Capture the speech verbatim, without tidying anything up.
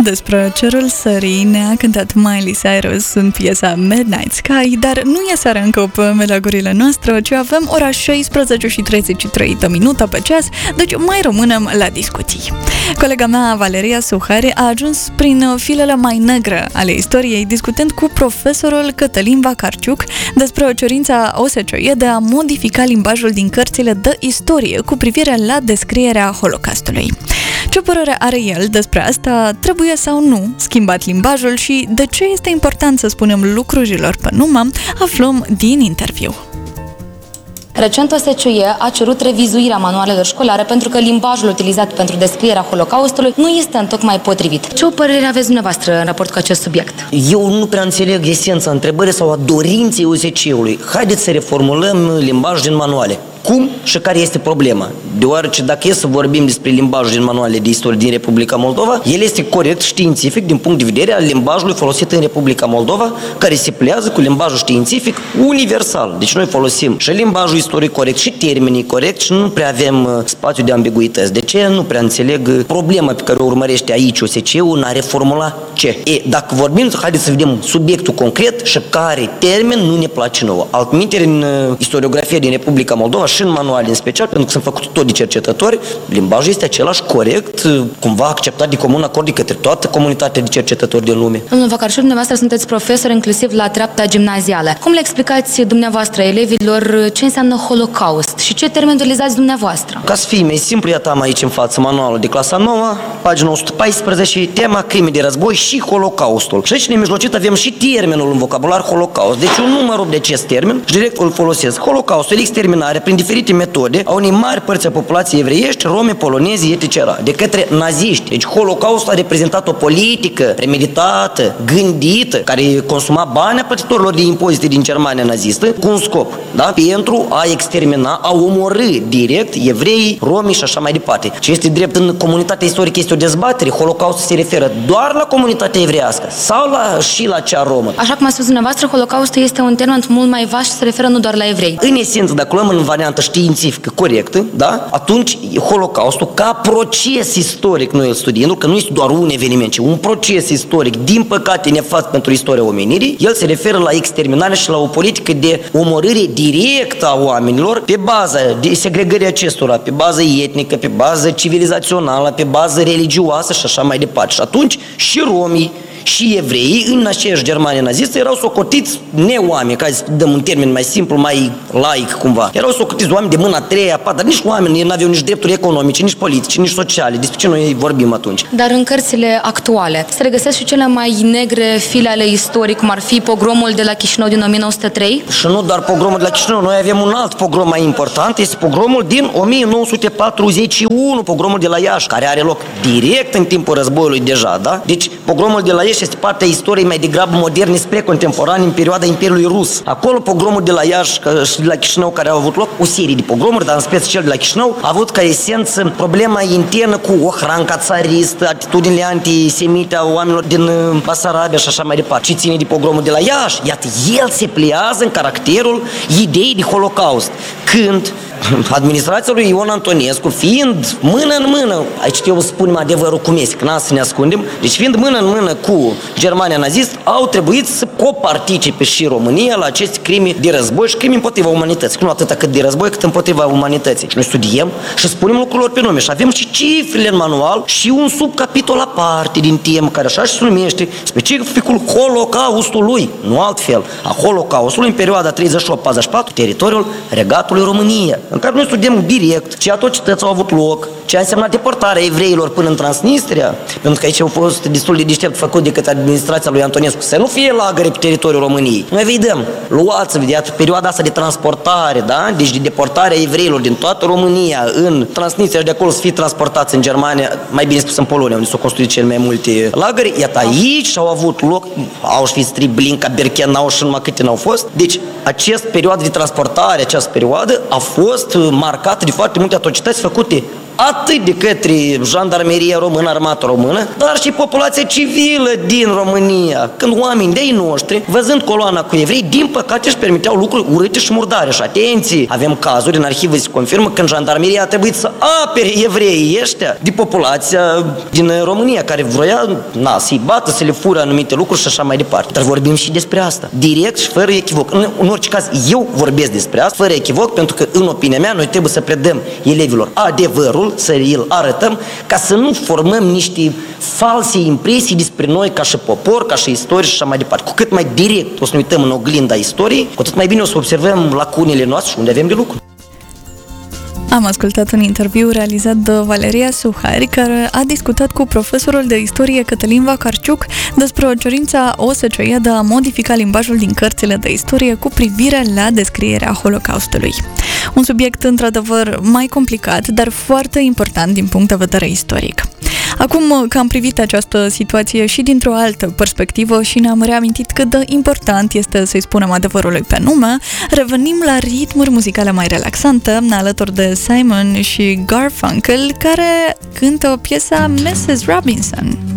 Despre cerul sării ne-a cântat Miley Cyrus în piesa Midnight Sky, dar nu e seara încă pe meleagurile noastre, ci avem ora șaisprezece și treizeci și trei de minute pe ceas, deci mai rămânem la discuții. Colega mea, Valeria Suhari, a ajuns prin filele mai negre ale istoriei, discutând cu profesorul Cătălin Vacarciuc despre cerința O S C E de a modifica limbajul din cărțile de istorie cu privire la descrierea Holocaustului. Ce părere are el despre asta? Trebuie sau nu schimbat limbajul și de ce este important să spunem lucrurilor pe nume? Aflăm din interviu. Recent, O S C E a cerut revizuirea manualelor școlare pentru că limbajul utilizat pentru descrierea Holocaustului nu este întocmai potrivit. Ce o părere aveți dumneavoastră în raport cu acest subiect? Eu nu prea înțeleg esența întrebării sau a dorinței O S C E-ului. Haideți să reformulăm limbajul din manuale. Cum și care este problema? Deoarece dacă e să vorbim despre limbajul din manualele de istorie din Republica Moldova, el este corect științific din punct de vedere al limbajului folosit în Republica Moldova, care se pliază cu limbajul științific universal. Deci noi folosim și limbajul istoric corect și termenii corect și nu prea avem spațiu de ambiguități. De ce? Nu prea înțeleg problema pe care o urmărește aici O S C E-ul în a reformula ce? E, dacă vorbim, haideți să vedem subiectul concret și care termen nu ne place nouă. Altminteri, în istoriografia din Republica Moldova și în manuale în special, pentru că sunt făcut tot de cercetători, limbajul este același corect, cumva acceptat de comun acord de către toată comunitatea de cercetători din lume. Domnul Vacarciuc, dumneavoastră sunteți profesor inclusiv la treapta gimnazială. Cum le explicați dumneavoastră elevilor ce înseamnă Holocaust și ce termen utilizați dumneavoastră? Ca să fie mai simplu, iată am aici în față manualul de clasa nouă, pagina o sută paisprezece, tema crime de război și Holocaustul. Și aici nemijlocit avem și termenul în vocabular Holocaust. Deci eu nu mă rog de acest termen și direct îl folosesc. Holocaustul, exterminare prin diferite metode a unei mari părți a populației evreiești, rome, polonezi, et cetera, de către naziști. Deci Holocaustul a reprezentat o politică premeditată, gândită, care consuma bani a plătitorilor de impozite din Germania nazistă cu un scop, da? Pentru a extermina, a omorî direct evrei, romi și așa mai departe. Ce este drept în comunitatea istorică este o dezbatere. Holocaustul se referă doar la comunitatea evreiască sau la, și la cea romă. Așa cum a spus dumneavoastră, Holocaustul este un termen mult mai vast și se referă nu doar la evrei. În esență, dacă luăm în variantă științifică corectă, da? Atunci Holocaustul ca proces istoric noi îl studiem, că nu este doar un eveniment, ci un proces istoric, din păcate nefast pentru istoria omenirii, el se referă la exterminare și la o politică de omorâre directă a oamenilor pe bază de segregării acestora, pe bază etnică, pe bază civilizațională, pe bază religioasă și așa mai departe. Și atunci și romii și evreii în aceeași Germania nazistă erau socotiți neoameni, ca să dăm un termen mai simplu, mai laic cumva. Erau socotiți oameni de mâna a treia, a patra, nici oameni nu aveau nici drepturi economice, nici politice, nici sociale. Despre ce noi vorbim atunci? Dar în cărțile actuale se regăsesc și cele mai negre file ale istoriei, cum ar fi pogromul de la Chișinău din o mie nouă sute trei? Și nu doar pogromul de la Chișinău, noi avem un alt pogrom mai important, este pogromul din o mie nouă sute patruzeci și unu, pogromul de la Iași, care are loc direct în timpul războiului deja, da? Deci pogromul de la Iași este partea istoriei mai degrabă moderne spre contemporan în perioada Imperiului Rus. Acolo pogromul de la Iași și de la Chișinău, care au avut loc, o serie de pogromuri, dar în special cel de la Chișinău, a avut ca esență problema internă cu ohranca țaristă, atitudinile antisemite a oamenilor din Basarabia și așa mai departe. Ce ține de pogromul de la Iași? Iată, el se pliază în caracterul ideii de Holocaust. Când administrația lui Ion Antonescu, fiind mână în mână, aici eu spunem adevărul cum este, că n-am să ne ascundem, deci fiind mână în mână cu Germania nazistă, au trebuit să coparticipe și România la aceste crime de război și crime împotriva umanității. Nu atât cât de război, cât împotriva umanității. Și noi studiem și spunem lucrurilor pe nume și avem și cifrele în manual și un subcapitol aparte din temă, care așa și se numește specificul Holocaustului, nu altfel, a Holocaustului în perioada treizeci și opt patruzeci și patru, teritoriul Regatului România, în care noi studiem direct ce atrocități au avut loc, ce a însemnat deportarea evreilor până în Transnistria, pentru că aici au fost destul de deștept făcut de către administrația lui Antonescu să nu fie lagăre pe teritoriul României. Noi vedem, luați-vă de perioada asta de transportare, da? Deci de deportarea evreilor din toată România în Transnistria și de acolo să fie transportați în Germania, mai bine spus în Polonia, unde s-au construit cele mai multe lagăre. Iată, aici au avut loc Auschwitz, Treblinka, Birkenau și numai câte n-au fost. Deci, această perioadă de transportare, această perioadă a fost marcată de foarte multe atrocități făcute atât de către jandarmeria română, armata română, dar și populația civilă din România. Când oameni de-ai noștri, văzând coloana cu evrei, din păcate își permiteau lucruri urâte și murdare. Și atenție, avem cazuri, în arhivă se confirmă, când jandarmeria a trebuit să apere evreii ăștia de populația din România, care vroia, na, să-i bată, să le fură anumite lucruri și așa mai departe. Dar vorbim și despre asta, direct și fără echivoc. În, în orice caz, eu vorbesc despre asta, fără echivoc, pentru că, în opinia mea, noi trebuie să predăm elevilor adevărul, să îl arătăm, ca să nu formăm niște false impresii despre noi ca și popor, ca și istorie și așa mai departe. Cu cât mai direct o să ne uităm în oglinda istoriei, cu atât mai bine o să observăm lacunile noastre și unde avem de lucru. Am ascultat un interviu realizat de Valeria Suhari, care a discutat cu profesorul de istorie Cătălin Vacarciuc despre o cerința O S C E de a modifica limbajul din cărțile de istorie cu privire la descrierea Holocaustului. Un subiect într-adevăr mai complicat, dar foarte important din punct de vedere istoric. Acum că am privit această situație și dintr-o altă perspectivă și ne-am reamintit cât de important este să-i spunem adevărului pe nume, revenim la ritmuri muzicale mai relaxante, alături de Simon și Garfunkel, care cântă piesa missus Robinson.